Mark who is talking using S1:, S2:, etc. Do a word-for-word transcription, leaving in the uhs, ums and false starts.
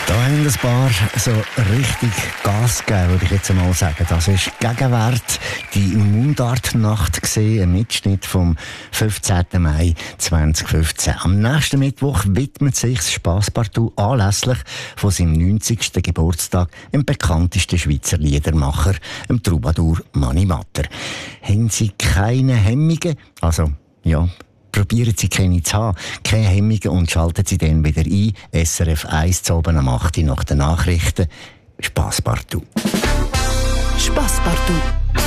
S1: Da haben ein paar so richtig Gas gegeben, würde ich jetzt einmal sagen. Das ist Gegenwart, die Mundartnacht gesehen, ein Mitschnitt vom fünfzehnten Mai zweitausendfünfzehn. Am nächsten Mittwoch widmet sich das Spasspartout anlässlich von seinem neunzigsten Geburtstag dem bekanntesten Schweizer Liedermacher, dem Troubadour Mani Matter. Haben Sie keine Hemmungen? Also, ja, probieren Sie keine zu haben, keine Hemmungen und schalten Sie dann wieder ein. S R F eins zu oben am acht Uhr nach den Nachrichten. Spasspartout.
S2: Spasspartout.